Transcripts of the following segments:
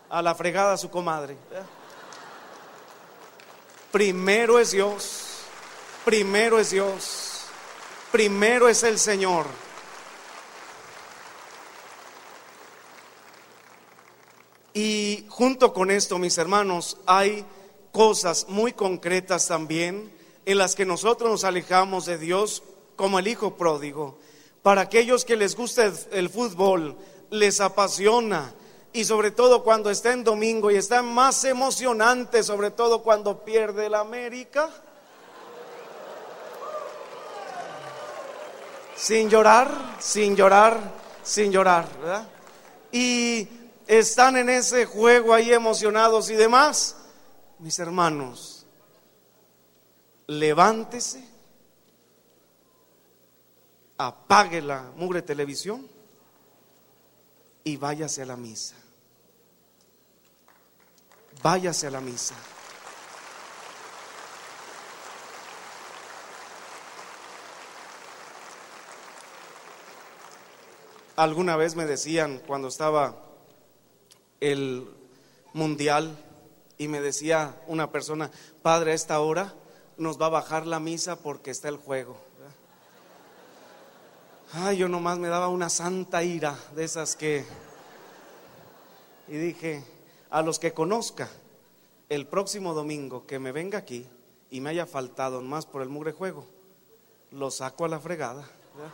a la fregada a su comadre. Primero es Dios, primero es Dios, primero es el Señor. Y junto con esto, mis hermanos, hay cosas muy concretas también en las que nosotros nos alejamos de Dios, como el hijo pródigo. Para aquellos que les gusta el fútbol, les apasiona, y sobre todo cuando está en domingo y está más emocionante, sobre todo cuando pierde el América. Sin llorar, sin llorar, sin llorar, ¿verdad? Y están en ese juego ahí emocionados y demás. Mis hermanos, levántese, apague la mugre televisión y váyase a la misa. Váyase a la misa. Alguna vez me decían cuando estaba el mundial y me decía una persona: padre, a esta hora nos va a bajar la misa porque está el juego. Ay, yo nomás me daba una santa ira de esas que... Y dije, a los que conozca, el próximo domingo que me venga aquí y me haya faltado más por el mugre juego, lo saco a la fregada, ¿verdad?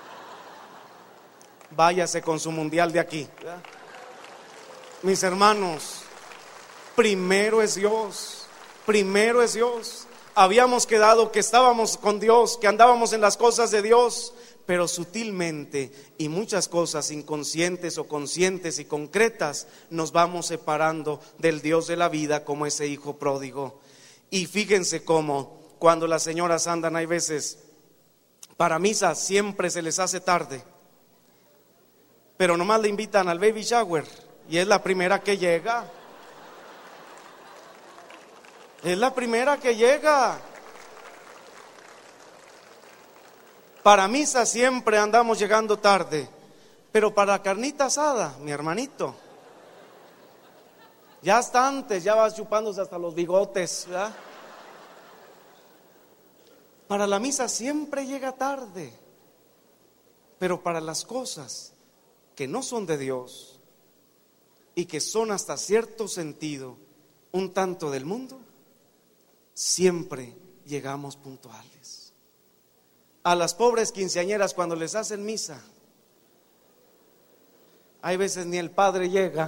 Váyase con su mundial de aquí, ¿verdad? Mis hermanos, primero es Dios, primero es Dios. Habíamos quedado que estábamos con Dios, que andábamos en las cosas de Dios, pero sutilmente y muchas cosas inconscientes o conscientes y concretas nos vamos separando del Dios de la vida, como ese hijo pródigo. Y fíjense cómo cuando las señoras andan, hay veces para misa siempre se les hace tarde, pero nomás le invitan al baby shower y es la primera que llega. Es la primera que llega. Para misa siempre andamos llegando tarde, pero para carnita asada, mi hermanito, ya hasta antes, ya vas chupándose hasta los bigotes, ¿verdad? Para la misa siempre llega tarde, pero para las cosas que no son de Dios y que son hasta cierto sentido un tanto del mundo, siempre llegamos puntuales. A las pobres quinceañeras cuando les hacen misa, hay veces ni el padre llega.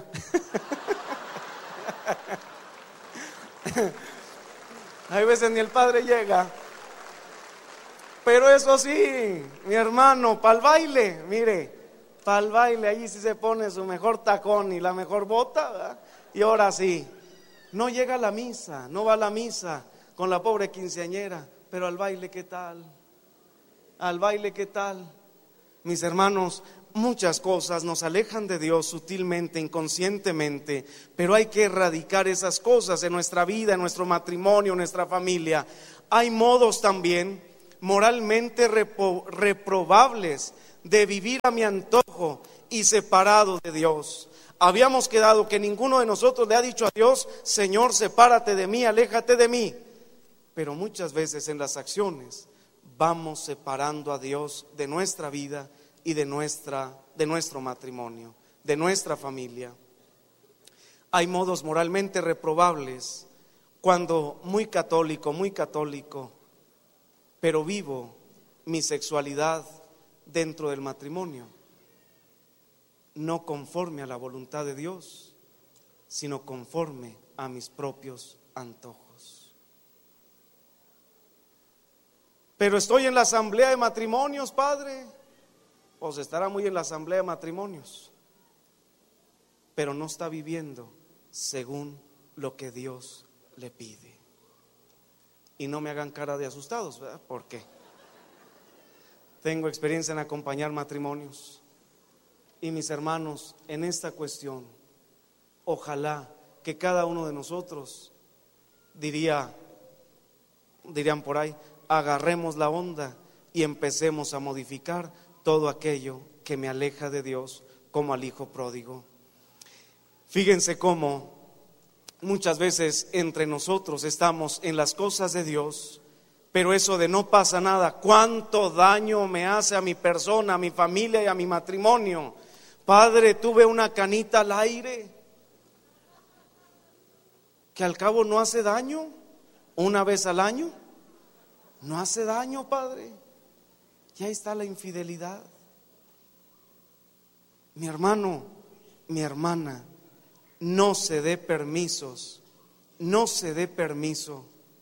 Hay veces ni el padre llega. Pero eso sí, mi hermano, para el baile, mire, para el baile, allí sí se pone su mejor tacón y la mejor bota, ¿verdad? Y ahora sí, no llega a la misa, no va a la misa con la pobre quinceañera, pero al baile, ¿qué tal? Al baile, ¿qué tal? Mis hermanos, muchas cosas nos alejan de Dios sutilmente, inconscientemente, pero hay que erradicar esas cosas en nuestra vida, en nuestro matrimonio, en nuestra familia. Hay modos también moralmente reprobables de vivir a mi antojo y separado de Dios. Habíamos quedado que ninguno de nosotros le ha dicho a Dios: Señor, sepárate de mí, aléjate de mí. Pero muchas veces en las acciones vamos separando a Dios de nuestra vida y de nuestro matrimonio, de nuestra familia. Hay modos moralmente reprobables cuando muy católico, pero vivo mi sexualidad dentro del matrimonio, no conforme a la voluntad de Dios, sino conforme a mis propios antojos. Pero estoy en la asamblea de matrimonios, padre. Pues estará muy en la asamblea de matrimonios, pero no está viviendo según lo que Dios le pide. Y no me hagan cara de asustados, ¿verdad? ¿Por qué? Tengo experiencia en acompañar matrimonios. Y mis hermanos, en esta cuestión, ojalá que cada uno de nosotros, dirían por ahí, agarremos la onda y empecemos a modificar todo aquello que me aleja de Dios, como al hijo pródigo. Fíjense cómo muchas veces entre nosotros estamos en las cosas de Dios, pero eso de no pasa nada, ¿cuánto daño me hace a mi persona, a mi familia y a mi matrimonio? Padre, tuve una canita al aire, que al cabo no hace daño, una vez al año, no hace daño, Padre. Y ahí está la infidelidad. Mi hermano, mi hermana, no se dé permisos, no se dé permiso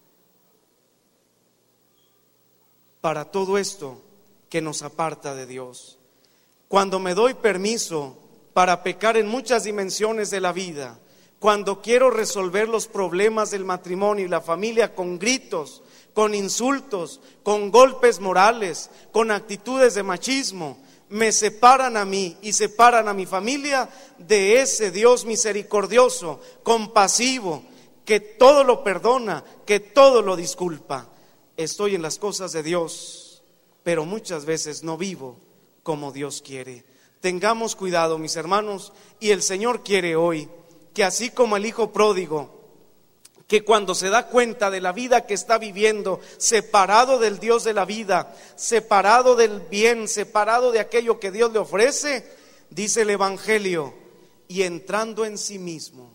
para todo esto que nos aparta de Dios. Cuando me doy permiso para pecar en muchas dimensiones de la vida, cuando quiero resolver los problemas del matrimonio y la familia con gritos, con insultos, con golpes morales, con actitudes de machismo, me separan a mí y separan a mi familia de ese Dios misericordioso, compasivo, que todo lo perdona, que todo lo disculpa. Estoy en las cosas de Dios, pero muchas veces no vivo como Dios quiere. Tengamos cuidado, mis hermanos, y el Señor quiere hoy que así como el hijo pródigo, que cuando se da cuenta de la vida que está viviendo, separado del Dios de la vida, separado del bien, separado de aquello que Dios le ofrece, dice el Evangelio, y entrando en sí mismo,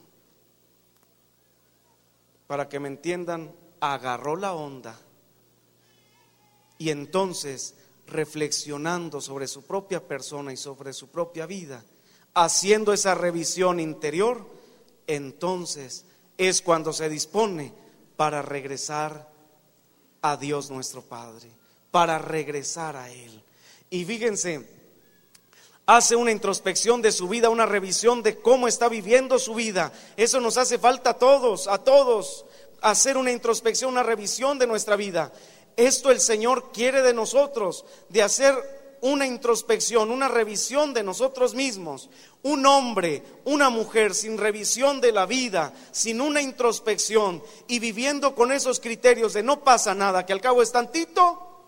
para que me entiendan, agarró la onda, y entonces reflexionando sobre su propia persona y sobre su propia vida, haciendo esa revisión interior, entonces es cuando se dispone para regresar a Dios nuestro Padre, para regresar a Él. Y fíjense, hace una introspección de su vida, una revisión de cómo está viviendo su vida. Eso nos hace falta a todos, hacer una introspección, una revisión de nuestra vida. Esto el Señor quiere de nosotros, de hacer una introspección, una revisión de nosotros mismos. Un hombre, una mujer sin revisión de la vida, sin una introspección y viviendo con esos criterios de no pasa nada, que al cabo es tantito,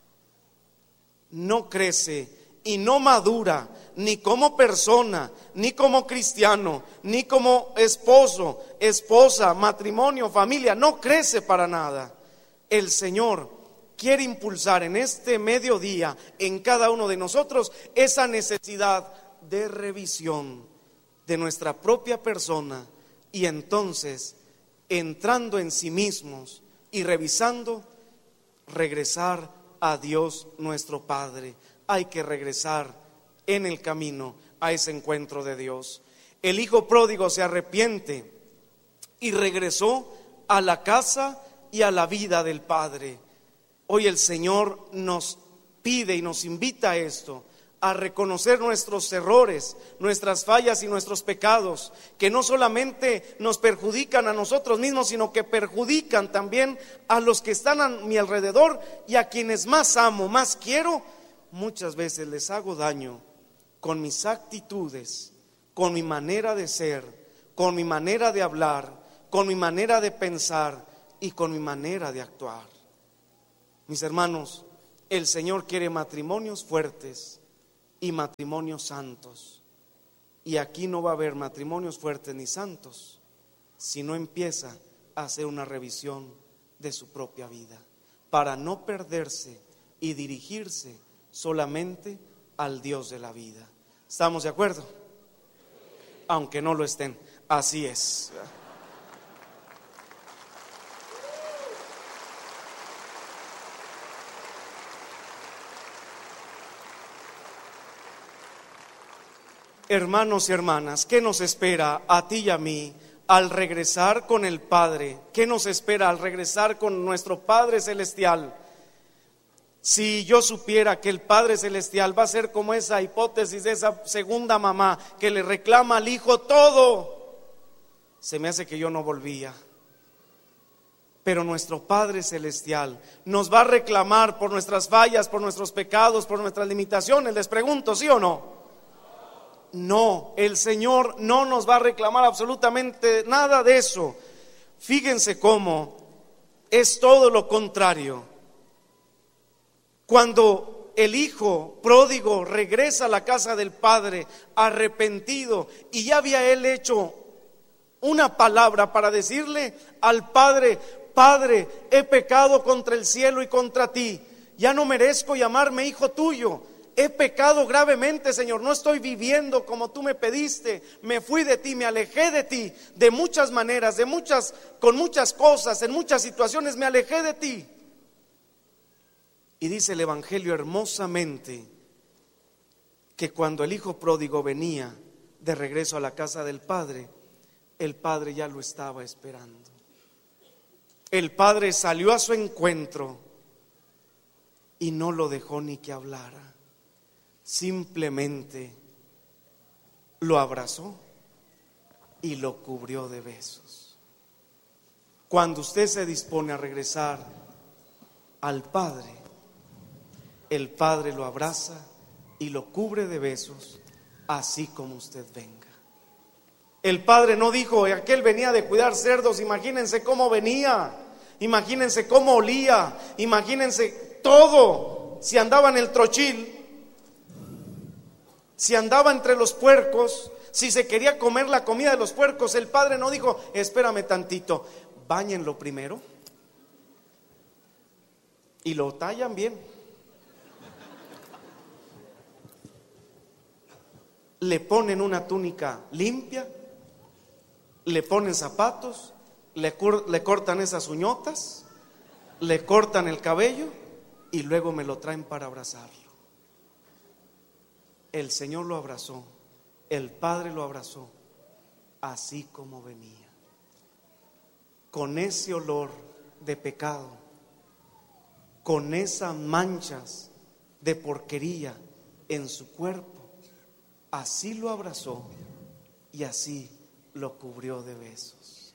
no crece y no madura, ni como persona, ni como cristiano, ni como esposo, esposa, matrimonio, familia, no crece para nada. El Señor quiere impulsar en este mediodía en cada uno de nosotros esa necesidad de revisión de nuestra propia persona, y entonces entrando en sí mismos y revisando, regresar a Dios nuestro Padre. Hay que regresar en el camino a ese encuentro de Dios. El hijo pródigo se arrepiente y regresó a la casa y a la vida del Padre. Hoy el Señor nos pide y nos invita a esto, a reconocer nuestros errores, nuestras fallas y nuestros pecados, que no solamente nos perjudican a nosotros mismos, sino que perjudican también a los que están a mi alrededor y a quienes más amo, más quiero. Muchas veces les hago daño con mis actitudes, con mi manera de ser, con mi manera de hablar, con mi manera de pensar y con mi manera de actuar. Mis hermanos, el Señor quiere matrimonios fuertes y matrimonios santos. Y aquí no va a haber matrimonios fuertes ni santos si no empieza a hacer una revisión de su propia vida, para no perderse y dirigirse solamente al Dios de la vida. ¿Estamos de acuerdo? Aunque no lo estén, así es. Hermanos y hermanas, ¿qué nos espera a ti y a mí al regresar con el Padre? ¿Qué nos espera al regresar con nuestro Padre Celestial? Si yo supiera que el Padre Celestial va a ser como esa hipótesis de esa segunda mamá que le reclama al hijo todo, se me hace que yo no volvía. Pero nuestro Padre Celestial nos va a reclamar por nuestras fallas, por nuestros pecados, por nuestras limitaciones. Les pregunto, ¿sí o no? No, el Señor no nos va a reclamar absolutamente nada de eso. Fíjense cómo es todo lo contrario. Cuando el hijo pródigo regresa a la casa del padre arrepentido, y ya había él hecho una palabra para decirle al padre: Padre, he pecado contra el cielo y contra ti, ya no merezco llamarme hijo tuyo. He pecado gravemente, Señor, no estoy viviendo como tú me pediste, me fui de ti, me alejé de ti, de muchas maneras, con muchas cosas, en muchas situaciones me alejé de ti. Y dice el Evangelio hermosamente que cuando el hijo pródigo venía de regreso a la casa del padre, el padre ya lo estaba esperando. El padre salió a su encuentro y no lo dejó ni que hablara. Simplemente lo abrazó y lo cubrió de besos. Cuando usted se dispone a regresar al Padre, el Padre lo abraza y lo cubre de besos, así como usted venga. El Padre no dijo: aquel venía de cuidar cerdos, imagínense cómo venía, imagínense cómo olía, imagínense todo. Si andaba en el trochil, si andaba entre los puercos, si se quería comer la comida de los puercos, el padre no dijo: espérame tantito, báñenlo primero y lo tallan bien, le ponen una túnica limpia, le ponen zapatos, le cortan esas uñotas, le cortan el cabello y luego me lo traen para abrazarlo. El Señor lo abrazó, el Padre lo abrazó, así como venía, con ese olor de pecado, con esas manchas de porquería en su cuerpo. Así lo abrazó y así lo cubrió de besos.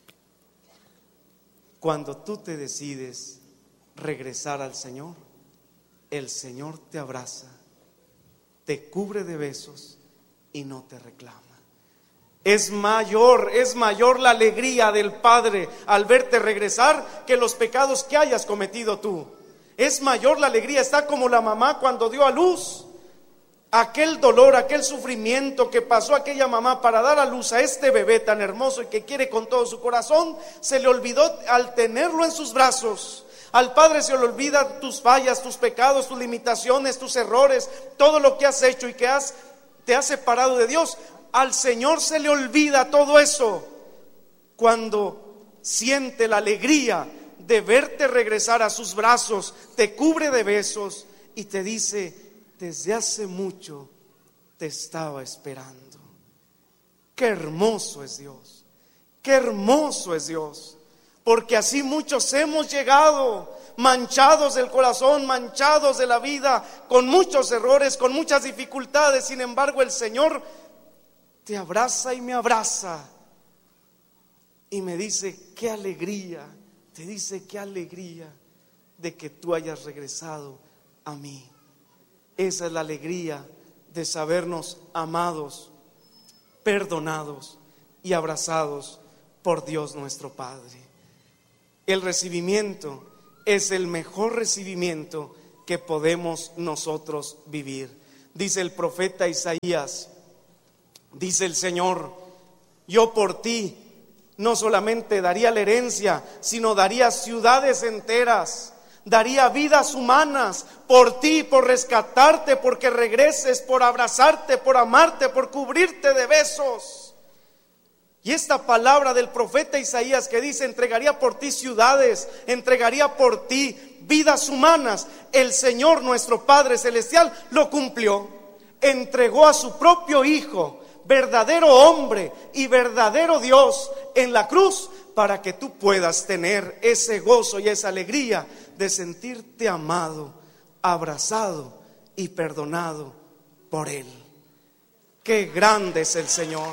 Cuando tú te decides regresar al Señor, el Señor te abraza, te cubre de besos y no te reclama. Es mayor la alegría del Padre al verte regresar que los pecados que hayas cometido tú. Es mayor la alegría, está como la mamá cuando dio a luz. Aquel dolor, aquel sufrimiento que pasó aquella mamá para dar a luz a este bebé tan hermoso y que quiere con todo su corazón, se le olvidó al tenerlo en sus brazos. Al Padre se le olvida tus fallas, tus pecados, tus limitaciones, tus errores, todo lo que has hecho y que te has separado de Dios. Al Señor se le olvida todo eso cuando siente la alegría de verte regresar a sus brazos, te cubre de besos y te dice: desde hace mucho te estaba esperando. Qué hermoso es Dios, qué hermoso es Dios. Porque así muchos hemos llegado manchados del corazón, manchados de la vida, con muchos errores, con muchas dificultades. Sin embargo, el Señor te abraza y me abraza y me dice: qué alegría, te dice: qué alegría de que tú hayas regresado a mí. Esa es la alegría de sabernos amados, perdonados y abrazados por Dios nuestro Padre. El recibimiento es el mejor recibimiento que podemos nosotros vivir. Dice el profeta Isaías, dice el Señor: yo por ti no solamente daría la herencia, sino daría ciudades enteras, daría vidas humanas por ti, por rescatarte, porque regreses, por abrazarte, por amarte, por cubrirte de besos. Y esta palabra del profeta Isaías que dice: entregaría por ti ciudades, entregaría por ti vidas humanas, el Señor nuestro Padre Celestial lo cumplió. Entregó a su propio Hijo, verdadero hombre y verdadero Dios, en la cruz, para que tú puedas tener ese gozo y esa alegría de sentirte amado, abrazado y perdonado por Él. Qué grande es el Señor.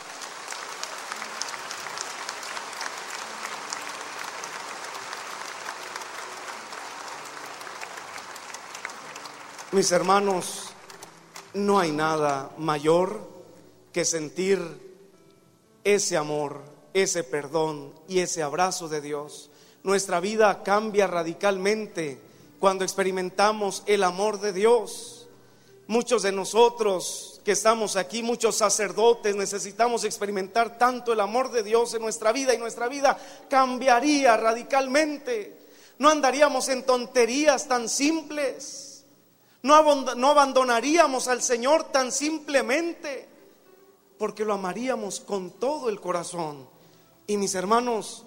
Mis hermanos, no hay nada mayor que sentir ese amor, ese perdón y ese abrazo de Dios. Nuestra vida cambia radicalmente cuando experimentamos el amor de Dios. Muchos de nosotros que estamos aquí, muchos sacerdotes, necesitamos experimentar tanto el amor de Dios en nuestra vida, y nuestra vida cambiaría radicalmente. No andaríamos en tonterías tan simples, no abandonaríamos al Señor tan simplemente, porque lo amaríamos con todo el corazón. Y mis hermanos,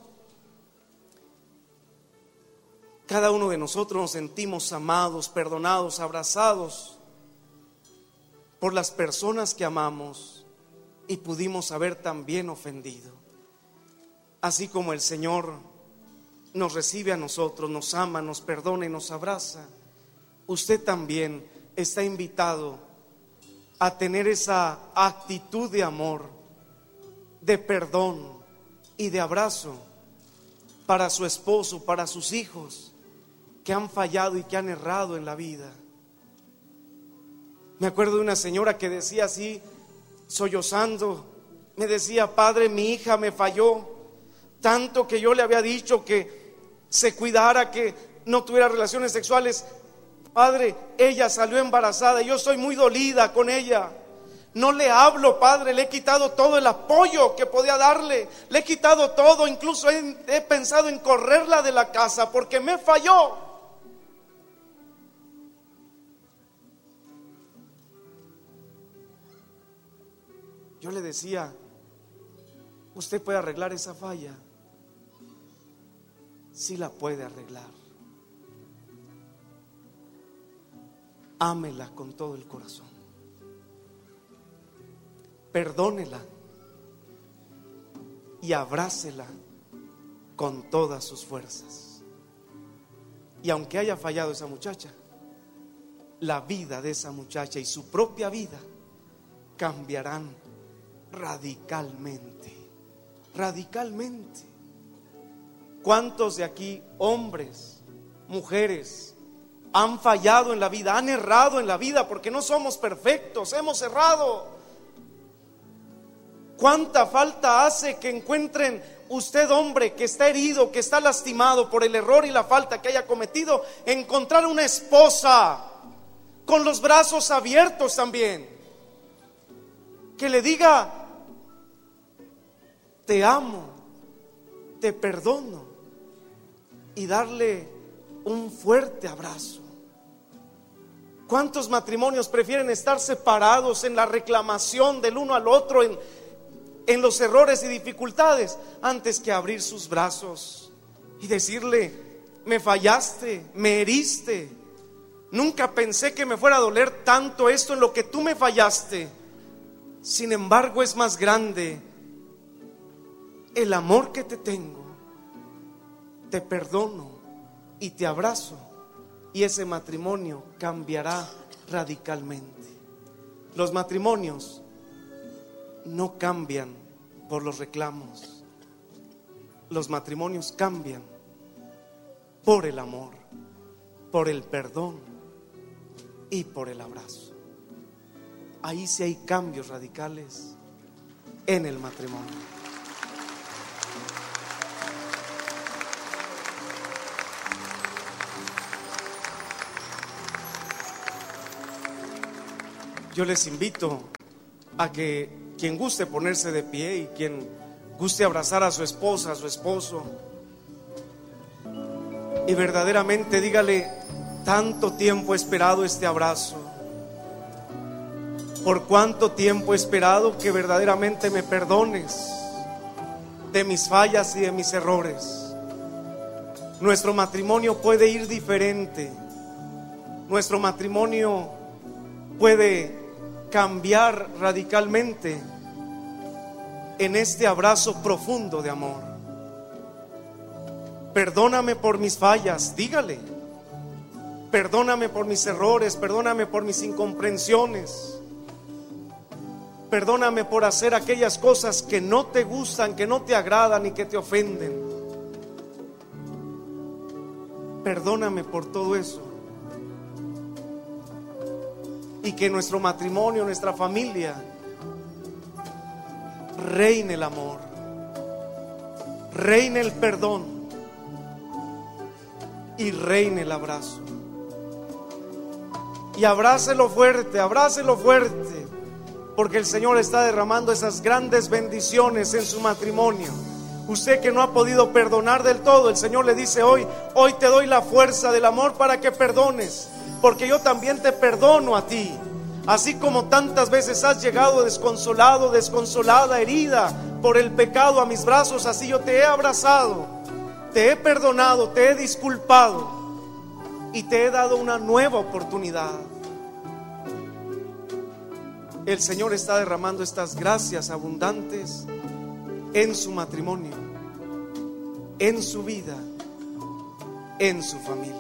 cada uno de nosotros nos sentimos amados, perdonados, abrazados por las personas que amamos y pudimos haber también ofendido. Así como el Señor nos recibe a nosotros, nos ama, nos perdona y nos abraza, usted también está invitado a tener esa actitud de amor, de perdón y de abrazo para su esposo, para sus hijos que han fallado y que han errado en la vida. Me acuerdo de una señora que decía así, sollozando, me decía: padre, mi hija me falló tanto que yo le había dicho que se cuidara, que no tuviera relaciones sexuales. Padre, ella salió embarazada y yo estoy muy dolida con ella. No le hablo, padre, le he quitado todo el apoyo que podía darle, le he quitado todo, incluso he pensado en correrla de la casa porque me falló. Yo le decía: usted puede arreglar esa falla. Sí la puede arreglar. Ámela con todo el corazón. Perdónela y abrácela con todas sus fuerzas. Y aunque haya fallado esa muchacha, la vida de esa muchacha y su propia vida cambiarán radicalmente. Radicalmente. ¿Cuántos de aquí, hombres, mujeres, han fallado en la vida, han errado en la vida? Porque no somos perfectos, hemos errado. ¿Cuánta falta hace que encuentren usted, hombre, que está herido, que está lastimado por el error y la falta que haya cometido, encontrar una esposa con los brazos abiertos también, que le diga: te amo, te perdono, y darle un fuerte abrazo? ¿Cuántos matrimonios prefieren estar separados en la reclamación del uno al otro, en los errores y dificultades, antes que abrir sus brazos y decirle: me fallaste, me heriste, nunca pensé que me fuera a doler tanto esto en lo que tú me fallaste? Sin embargo, es más grande el amor que te tengo. Te perdono y te abrazo, y ese matrimonio cambiará radicalmente. Los matrimonios no cambian por los reclamos. Los matrimonios cambian por el amor, por el perdón y por el abrazo. Ahí sí hay cambios radicales en el matrimonio. Yo les invito a que quien guste ponerse de pie y quien guste abrazar a su esposa, a su esposo, y verdaderamente dígale: tanto tiempo he esperado este abrazo, por cuánto tiempo he esperado que verdaderamente me perdones de mis fallas y de mis errores. Nuestro matrimonio puede ir diferente, nuestro matrimonio puede cambiar radicalmente en este abrazo profundo de amor. Perdóname por mis fallas, dígale: perdóname por mis errores, perdóname por mis incomprensiones, perdóname por hacer aquellas cosas que no te gustan, que no te agradan y que te ofenden. Perdóname por todo eso. Y que nuestro matrimonio, nuestra familia, reine el amor, reine el perdón y reine el abrazo. Y abrácelo fuerte, porque el Señor está derramando esas grandes bendiciones en su matrimonio. Usted que no ha podido perdonar del todo, el Señor le dice hoy te doy la fuerza del amor para que perdones, porque yo también te perdono a ti. Así como tantas veces has llegado desconsolado, desconsolada, herida por el pecado a mis brazos, así yo te he abrazado, te he perdonado, te he disculpado y te he dado una nueva oportunidad. El Señor está derramando estas gracias abundantes en su matrimonio, en su vida, en su familia.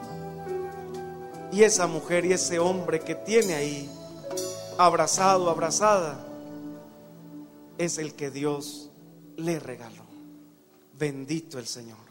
Y esa mujer y ese hombre que tiene ahí abrazado, abrazada, es el que Dios le regaló. Bendito el Señor.